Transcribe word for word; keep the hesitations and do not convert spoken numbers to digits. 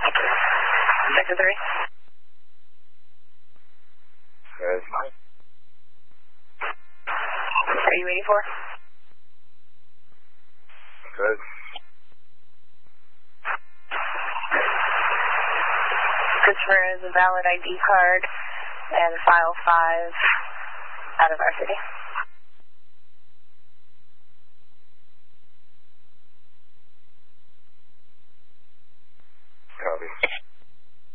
Section three. Good. Are you eighty-four? Good. Christopher is a valid I D card and file five out of our city.